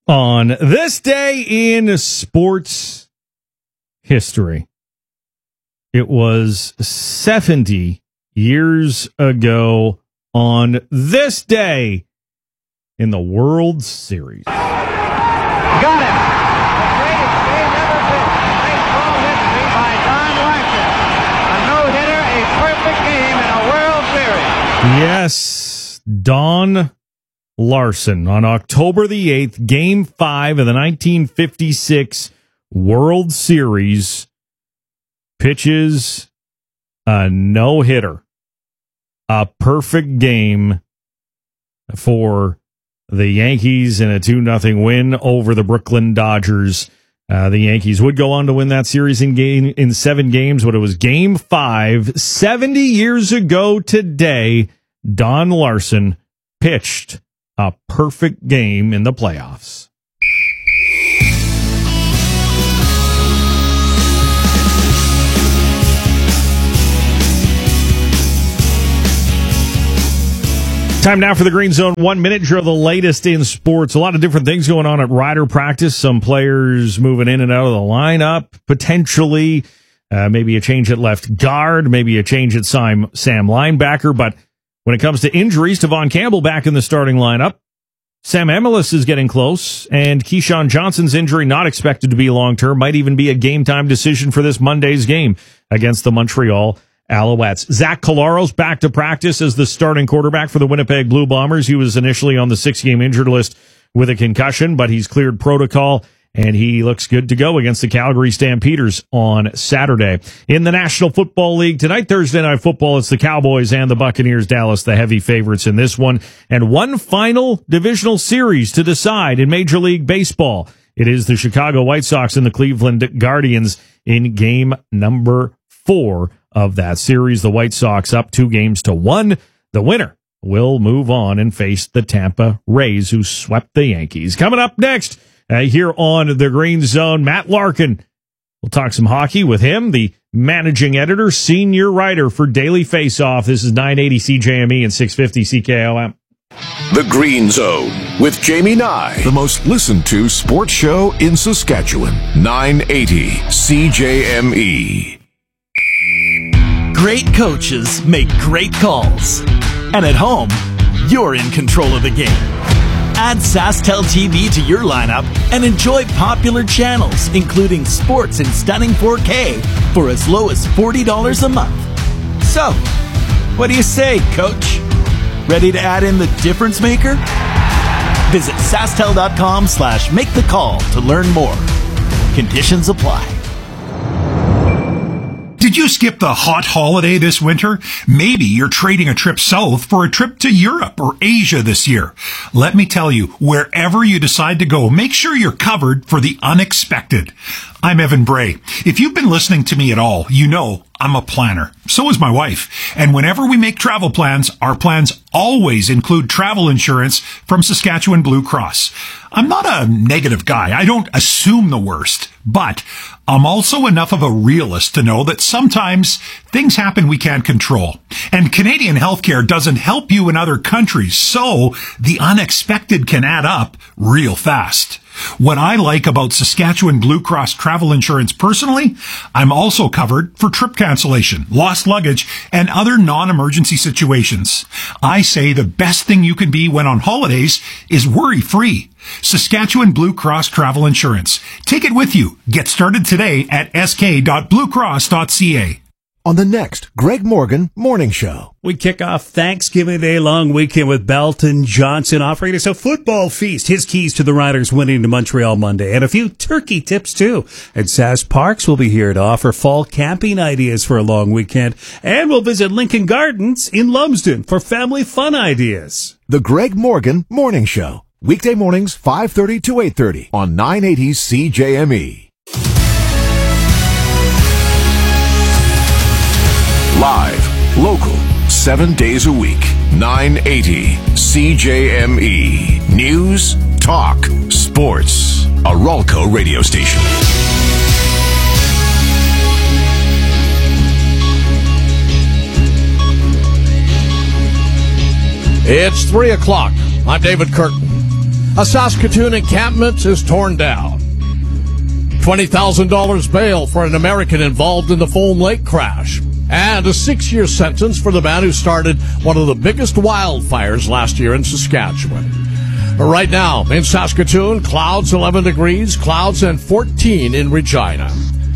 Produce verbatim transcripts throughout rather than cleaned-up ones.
On this day in sports history, it was seventy years ago on this day in the World Series. Got him! The greatest game ever pitched in baseball history by Don Larson. A no-hitter, a perfect game in a World Series. Yes, Don Larson on October the eighth, Game five of the nineteen fifty-six World Series, pitches a no-hitter. A perfect game for the Yankees in a two nothing win over the Brooklyn Dodgers. Uh, the Yankees would go on to win that series in game in seven games, but it was Game five. seventy years ago today, Don Larson pitched a perfect game in the playoffs. Time now for the Green Zone One Minute Drill, the latest in sports. A lot of different things going on at Rider practice. Some players moving in and out of the lineup, potentially. Uh, maybe a change at left guard, maybe a change at Sam, Sam linebacker. But when it comes to injuries, Devon Campbell back in the starting lineup. Sam Emilus is getting close, and Keyshawn Johnson's injury not expected to be long-term. Might even be a game-time decision for this Monday's game against the Montreal Alouettes. Zach Collaros back to practice as the starting quarterback for the Winnipeg Blue Bombers. He was initially on the six-game injured list with a concussion, but he's cleared protocol, and he looks good to go against the Calgary Stampeders on Saturday. In the National Football League tonight, Thursday Night Football, it's the Cowboys and the Buccaneers. Dallas, the heavy favorites in this one. And one final divisional series to decide in Major League Baseball. It is the Chicago White Sox and the Cleveland Guardians in game number four of that series. The White Sox up two games to one. The winner will move on and face the Tampa Rays, who swept the Yankees. Coming up next, uh, here on the Green Zone, Matt Larkin. We'll talk some hockey with him, the managing editor, senior writer for Daily Faceoff. This is nine eighty C J M E and six fifty C K O M. The Green Zone with Jamie Nye, the most listened to sports show in Saskatchewan. nine eighty C J M E. Great coaches make great calls. And at home, you're in control of the game. Add SaskTel T V to your lineup and enjoy popular channels, including sports in stunning four K for as low as forty dollars a month. So, what do you say, Coach? Ready to add in the difference maker? Visit SaskTel.com slash make the call to learn more. Conditions apply. Did you skip the hot holiday this winter? Maybe you're trading a trip south for a trip to Europe or Asia this year. Let me tell you, wherever you decide to go, make sure you're covered for the unexpected. I'm Evan Bray. If you've been listening to me at all, you know I'm a planner. So is my wife. And whenever we make travel plans, our plans always include travel insurance from Saskatchewan Blue Cross. I'm not a negative guy. I don't assume the worst. But I'm also enough of a realist to know that sometimes things happen we can't control. And Canadian healthcare doesn't help you in other countries, so the unexpected can add up real fast. What I like about Saskatchewan Blue Cross travel insurance personally, I'm also covered for trip cancellation, lost luggage, and other non-emergency situations. I say the best thing you can be when on holidays is worry-free. Saskatchewan Blue Cross Travel Insurance. Take it with you. Get started today at s k dot blue cross dot c a. On the next Greg Morgan Morning Show. We kick off Thanksgiving Day long weekend with Belton Johnson offering us a football feast. His keys to the Riders winning to Montreal Monday. And a few turkey tips, too. And Sask Parks will be here to offer fall camping ideas for a long weekend. And we'll visit Lincoln Gardens in Lumsden for family fun ideas. The Greg Morgan Morning Show. Weekday mornings, five thirty to eight thirty on nine eighty C J M E. Live, local, seven days a week. nine eighty C J M E. News, talk, sports. A Ralco radio station. It's three o'clock. I'm David Curtin. A Saskatoon encampment is torn down. twenty thousand dollars bail for an American involved in the Foam Lake crash. And a six-year sentence for the man who started one of the biggest wildfires last year in Saskatchewan. But right now, in Saskatoon, clouds eleven degrees, clouds and fourteen in Regina.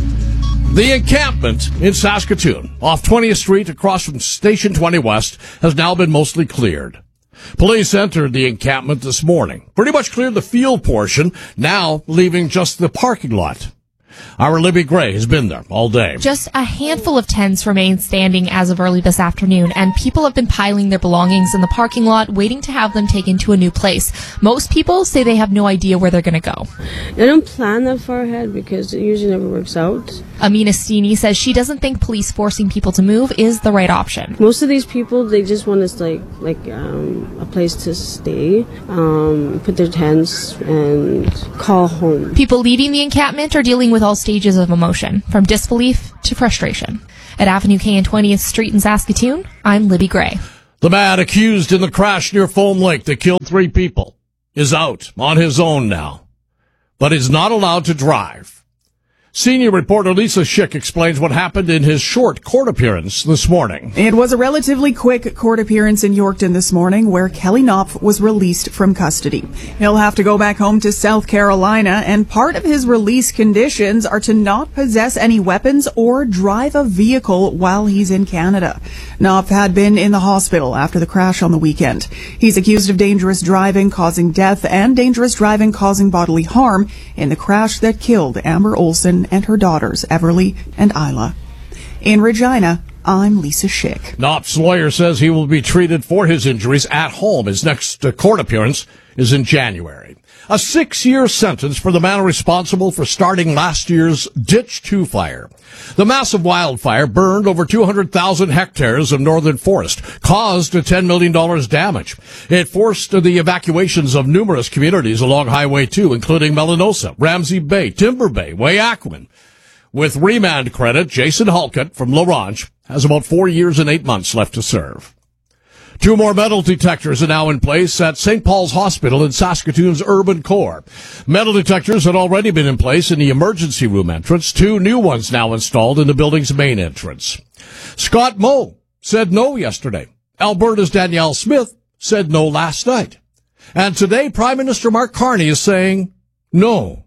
The encampment in Saskatoon, off twentieth Street across from Station twenty West, has now been mostly cleared. Police entered the encampment this morning, pretty much cleared the field portion, now leaving just the parking lot. Our Libby Gray has been there all day. Just a handful of tents remain standing as of early this afternoon, and people have been piling their belongings in the parking lot, waiting to have them taken to a new place. Most people say they have no idea where they're going to go. I don't plan that far ahead because it usually never works out. Amina Steeny says she doesn't think police forcing people to move is the right option. Most of these people, they just want us like like um, a place to stay, um, put their tents, and call home. People leaving the encampment are dealing with all stages of emotion, from disbelief to frustration. At Avenue K and twentieth Street in Saskatoon, I'm Libby Gray. The man accused in the crash near Foam Lake that killed three people is out on his own now, but is not allowed to drive. Senior reporter Lisa Schick explains what happened in his short court appearance this morning. It was a relatively quick court appearance in Yorkton this morning where Kelly Knopf was released from custody. He'll have to go back home to South Carolina, and part of his release conditions are to not possess any weapons or drive a vehicle while he's in Canada. Knopf had been in the hospital after the crash on the weekend. He's accused of dangerous driving causing death and dangerous driving causing bodily harm in the crash that killed Amber Olson and her daughters, Everly and Isla. In Regina, I'm Lisa Schick. Knopf's lawyer says he will be treated for his injuries at home. His next uh, court appearance is in January. A six-year sentence for the man responsible for starting last year's Ditch two fire. The massive wildfire burned over two hundred thousand hectares of northern forest, caused ten million dollars damage. It forced the evacuations of numerous communities along Highway two, including Melanosa, Ramsey Bay, Timber Bay, Wayakwan. With remand credit, Jason Halkett from La Ronge has about four years and eight months left to serve. Two more metal detectors are now in place at Saint Paul's Hospital in Saskatoon's urban core. Metal detectors had already been in place in the emergency room entrance. Two new ones now installed in the building's main entrance. Scott Moe said no yesterday. Alberta's Danielle Smith said no last night. And today, Prime Minister Mark Carney is saying no.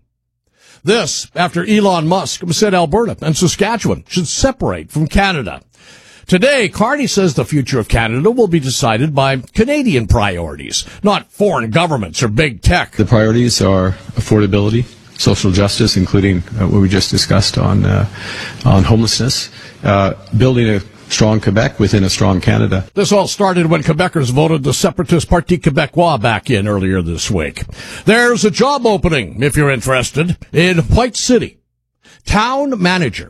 This after Elon Musk said Alberta and Saskatchewan should separate from Canada. Today, Carney says the future of Canada will be decided by Canadian priorities, not foreign governments or big tech. The priorities are affordability, social justice, including uh, what we just discussed on uh, on homelessness, uh, building a strong Quebec within a strong Canada. This all started when Quebecers voted the separatist Parti Québécois back in earlier this week. There's a job opening, if you're interested, in White City. Town manager.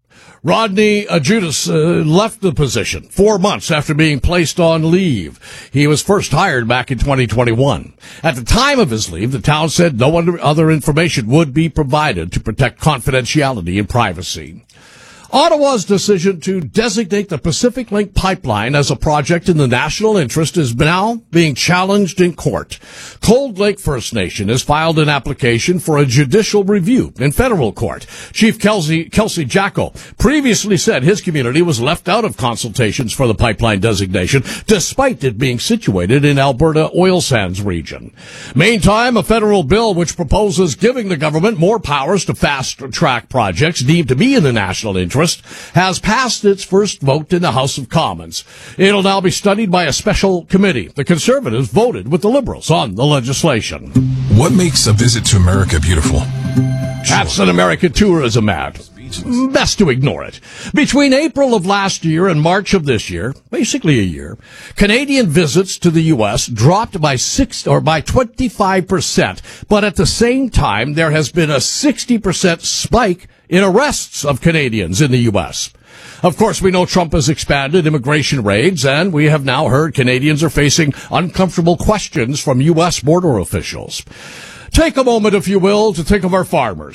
Rodney Judas uh, left the position four months after being placed on leave. He was first hired back in twenty twenty-one. At the time of his leave, the town said no other information would be provided to protect confidentiality and privacy. Ottawa's decision to designate the Pacific Link pipeline as a project in the national interest is now being challenged in court. Cold Lake First Nation has filed an application for a judicial review in federal court. Chief Kelsey, Kelsey Jacko previously said his community was left out of consultations for the pipeline designation, despite it being situated in Alberta oil sands region. Meantime, a federal bill which proposes giving the government more powers to fast-track projects deemed to be in the national interest has passed its first vote in the House of Commons. It'll now be studied by a special committee. The Conservatives voted with the Liberals on the legislation. What makes a visit to America beautiful? That's an American tourism ad. Best to ignore it. Between April of last year and March of this year, basically a year, Canadian visits to the U S dropped by six or by twenty-five percent. But at the same time, there has been a sixty percent spike in arrests of Canadians in the U S. Of course, we know Trump has expanded immigration raids, and we have now heard Canadians are facing uncomfortable questions from U S border officials. Take a moment, if you will, to think of our farmers.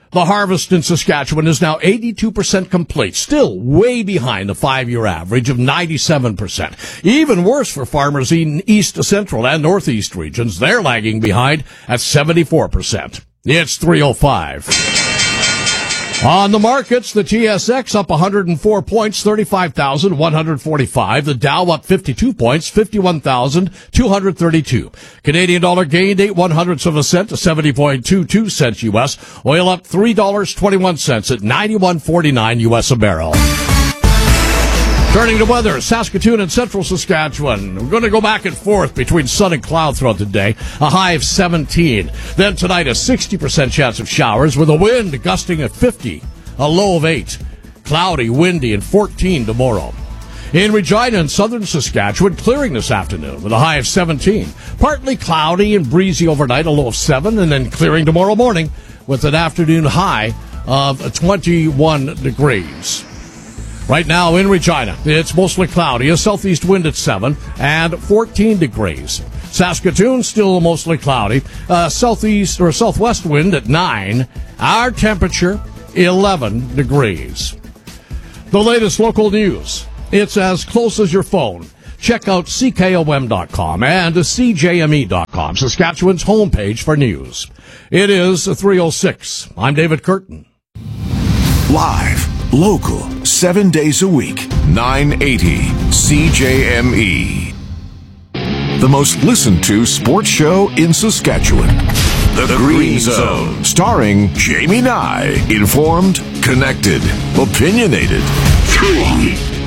The harvest in Saskatchewan is now eighty-two percent complete, still way behind the five-year average of ninety-seven percent. Even worse for farmers in East, Central, and Northeast regions. They're lagging behind at seventy-four percent. It's three oh five. On the markets, the T S X up one hundred four points, thirty-five thousand one hundred forty-five. The Dow up fifty-two points, fifty-one thousand two hundred thirty-two. Canadian dollar gained eight one hundredths of a cent to seventy point two two cents U S. Oil up three dollars and twenty-one cents at ninety-one forty-nine U S a barrel. Turning to weather, Saskatoon and central Saskatchewan. We're going to go back and forth between sun and cloud throughout the day. A high of seventeen. Then tonight, a sixty percent chance of showers with a wind gusting at fifty. A low of eight. Cloudy, windy, and fourteen tomorrow. In Regina and southern Saskatchewan, clearing this afternoon with a high of seventeen. Partly cloudy and breezy overnight, a low of seven, and then clearing tomorrow morning with an afternoon high of twenty-one degrees. Right now in Regina, it's mostly cloudy, a southeast wind at seven and fourteen degrees. Saskatoon, still mostly cloudy, uh, southeast or southwest wind at nine. Our temperature, eleven degrees. The latest local news. It's as close as your phone. Check out C K O M dot com and C J M E dot com, Saskatchewan's homepage for news. It is three oh six. I'm David Curtin. Live, local, seven days a week, nine eighty C J M E. The most listened to sports show in Saskatchewan. The, the Green Zone. Zone. Starring Jamie Nye. Informed, connected, opinionated. Three.